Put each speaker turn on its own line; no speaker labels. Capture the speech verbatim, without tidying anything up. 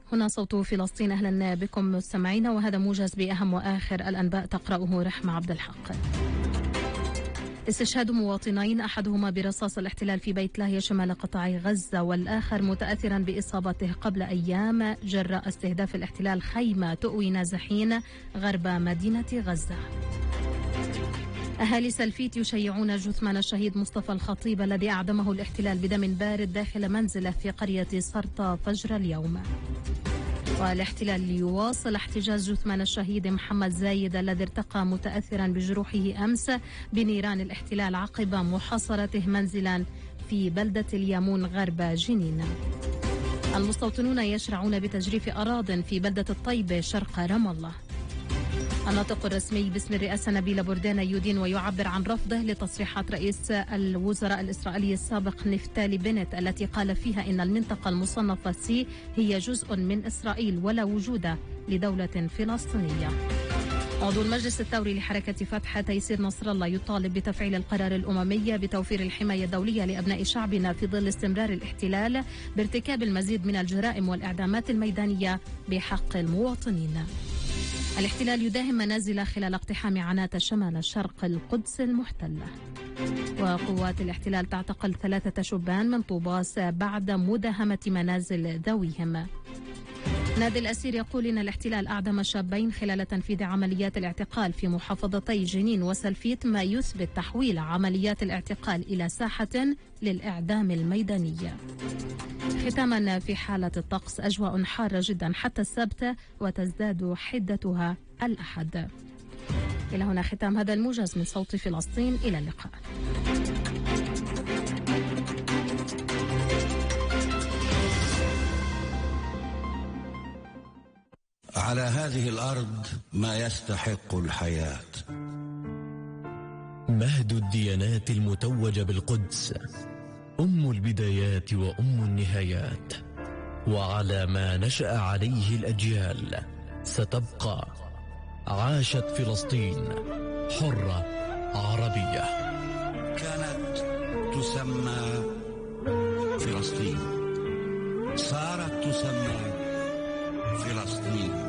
هنا صوت فلسطين. أهلا بكم مستمعينا، وهذا موجز بأهم وآخر الأنباء تقرأه رحمة عبد الحق. استشهاد مواطنين، أحدهما برصاص الاحتلال في بيت لاهيا شمال قطاع غزة، والآخر متأثرا بإصابته قبل أيام جراء استهداف الاحتلال خيمة تؤوي نازحين غرب مدينة غزة. أهالي سلفيت يشيعون جثمان الشهيد مصطفى الخطيب الذي أعدمه الاحتلال بدم بارد داخل منزله في قرية سرطة فجر اليوم. والاحتلال يواصل احتجاز جثمان الشهيد محمد زايد الذي ارتقى متأثرا بجروحه أمس بنيران الاحتلال عقب محاصرته منزلا في بلدة اليامون غرب جنين. المستوطنون يشرعون بتجريف أراضٍ في بلدة الطيبة شرق رام الله. الناطق الرسمي باسم الرئاسة نبيل بوردانا يدين ويعبر عن رفضه لتصريحات رئيس الوزراء الإسرائيلي السابق نفتالي بنت التي قال فيها إن المنطقة المصنفة سي هي جزء من إسرائيل ولا وجود لدولة فلسطينية. عضو المجلس الثوري لحركة فتح تيسير نصر الله يطالب بتفعيل القرار الأممي بتوفير الحماية الدولية لأبناء شعبنا في ظل استمرار الاحتلال بارتكاب المزيد من الجرائم والإعدامات الميدانية بحق المواطنين. الاحتلال يداهم منازل خلال اقتحام عنات شمال شرق القدس المحتلة. وقوات الاحتلال تعتقل ثلاثة شبان من طوباس بعد مداهمة منازل ذويهم. نادي الأسير يقول إن الاحتلال أعدم شابين خلال تنفيذ عمليات الاعتقال في محافظتي جنين وسلفيت، ما يثبت تحويل عمليات الاعتقال إلى ساحة للإعدام الميداني. ختاما، في حالة الطقس أجواء حارة جدا حتى السبت وتزداد حدتها الأحد. إلى هنا ختام هذا الموجز من صوت فلسطين، إلى اللقاء.
على هذه الأرض ما يستحق الحياة.
مهد الديانات المتوج بالقدس، أم البدايات وأم النهايات، وعلى ما نشأ عليه الأجيال ستبقى. عاشت فلسطين حرة عربية.
كانت تسمى فلسطين، صارت تسمى فلسطين.